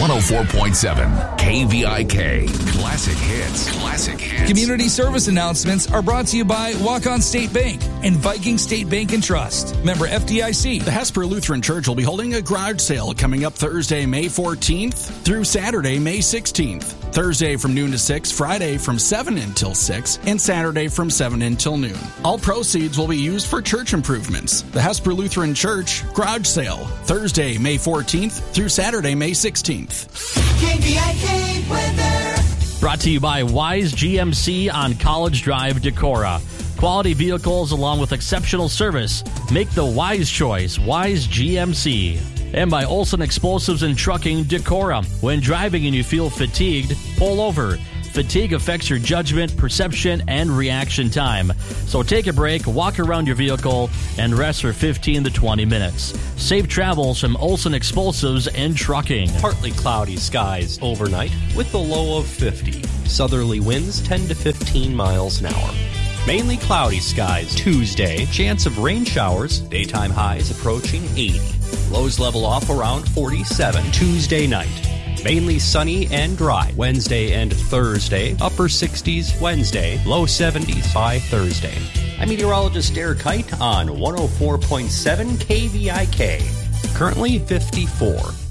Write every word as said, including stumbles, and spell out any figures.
one oh four point seven K V I K. Classic hits. Classic hits. Community service announcements are brought to you by Walk-On State Bank and Viking State Bank and Trust. Member F D I C. The Hesper Lutheran Church will be holding a garage sale coming up Thursday, May fourteenth through Saturday, May sixteenth. Thursday from noon to six, Friday from seven until six, and Saturday from seven until noon. All proceeds will be used for church improvements. The Hesper Lutheran Church garage sale, Thursday, May fourteenth through Saturday, May sixteenth. K V I K weather. Brought to you by Wise G M C on College Drive, Decorah. Quality vehicles along with exceptional service. Make the wise choice, Wise G M C. And by Olson Explosives and Trucking, Decorah. When driving and you feel fatigued, pull over. Fatigue affects your judgment, perception, and reaction time. So take a break, walk around your vehicle, and rest for fifteen to twenty minutes. Safe travels from Olson Explosives and Trucking. Partly cloudy skies overnight with a low of fifty. Southerly winds ten to fifteen miles an hour. Mainly cloudy skies Tuesday. Chance of rain showers. Daytime highs approaching eighty. Lows level off around forty-seven Tuesday night. Mainly sunny and dry Wednesday and Thursday. Upper sixties Wednesday. Low seventies by Thursday. I'm meteorologist Derek Kite on one oh four point seven K V I K. Currently fifty-four.